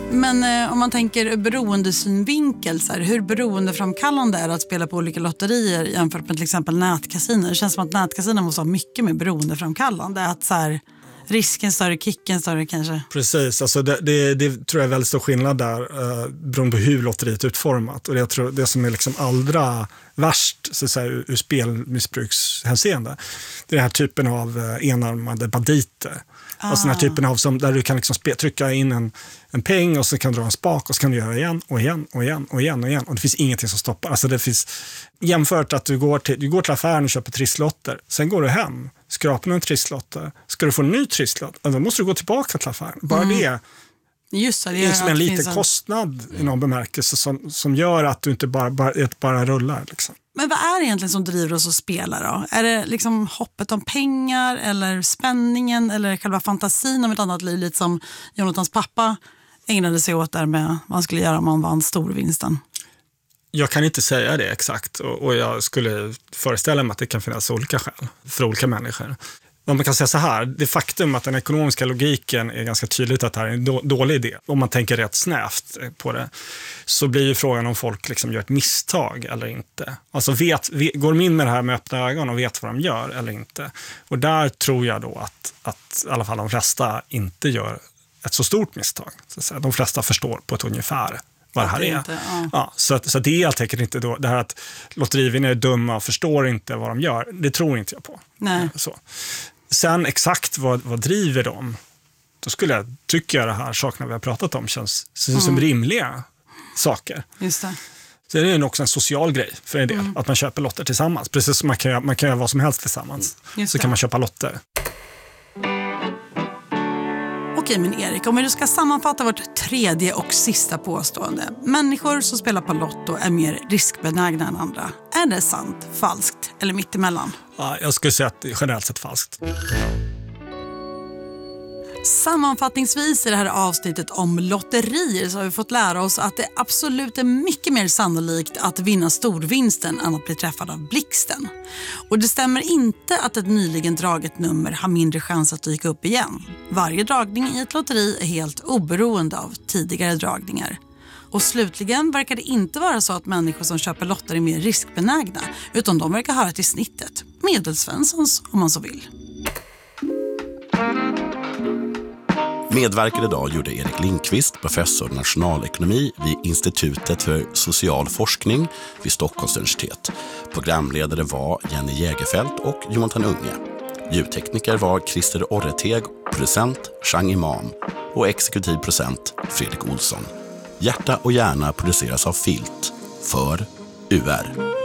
Men om man tänker beroendesynvinkel, så här, hur beroendeframkallande är det att spela på olika lotterier jämfört med till exempel nätkasiner? Det känns som att nätkasiner måste vara mycket mer beroendeframkallande. Att så här, risken större, kicken större kanske. Precis, alltså det tror jag är väldigt stor skillnad där beroende på hur lotteriet är utformat. Och det, jag tror, det som är liksom allra värst så att säga, ur spelmissbrukshänseende, det är den här typen av enarmade banditer. Alltså den här typen av där du kan liksom trycka in en peng och så kan du dra en spak och så kan du göra igen och igen och igen och igen och igen. Och det finns ingenting som stoppar. Alltså det finns, jämfört att du går till affären och köper trisslotter. Sen går du hem, skrapar en trisslotter. Ska du få en ny trisslott, då måste du gå tillbaka till affären. Bara det. Just det, det är som en liten kostnad i någon bemärkelse som gör att du inte bara rullar. Liksom. Men vad är det egentligen som driver oss att spela då? Är det liksom hoppet om pengar eller spänningen eller själva fantasin om ett annat liv, lite som Jonathans pappa ägnade sig åt där med vad man skulle göra om man vann storvinsten? Jag kan inte säga det exakt och jag skulle föreställa mig att det kan finnas olika skäl för olika människor. Man kan säga så här, det faktum att den ekonomiska logiken är ganska tydligt att det här är en dålig idé. Om man tänker rätt snävt på det så blir ju frågan om folk liksom gör ett misstag eller inte. Alltså går de in med det här med öppna ögon och vet vad de gör eller inte. Och där tror jag då att i alla fall de flesta inte gör ett så stort misstag. Så att säga. De flesta förstår på ett ungefär vad det här är. Ja, så det är helt enkelt inte då, det här att lotterivinnare är dumma och förstår inte vad de gör. Det tror inte jag på. Nej. Så. Sen exakt vad driver dem, då tycker jag det här sakerna vi har pratat om känns som rimliga saker. Just det. Så det är också en social grej för en del, att man köper lotter tillsammans. Precis som man kan göra vad som helst tillsammans. Så kan man köpa lotter. Okej, men Erik, om vi ska sammanfatta vårt tredje och sista påstående. Människor som spelar på lotto är mer riskbenägna än andra. Är det sant, falskt eller mittemellan? Ja, jag skulle säga att det är generellt sett falskt. Sammanfattningsvis i det här avsnittet om lotterier så har vi fått lära oss att det absolut är mycket mer sannolikt att vinna storvinsten än att bli träffad av blixten. Och det stämmer inte att ett nyligen draget nummer har mindre chans att dyka upp igen. Varje dragning i ett lotteri är helt oberoende av tidigare dragningar. Och slutligen verkar det inte vara så att människor som köper lotter är mer riskbenägna, utan de verkar höra till snittet. Medelsvenssons om man så vill. Medverkade idag gjorde Erik Lindqvist, professor i nationalekonomi vid Institutet för social forskning vid Stockholms universitet. Programledare var Jenny Jägerfelt och Jonathan Unge. Ljudtekniker var Christer Orreteg, producent Chang Imam och exekutiv producent Fredrik Olsson. Hjärta och hjärna produceras av Filt för UR.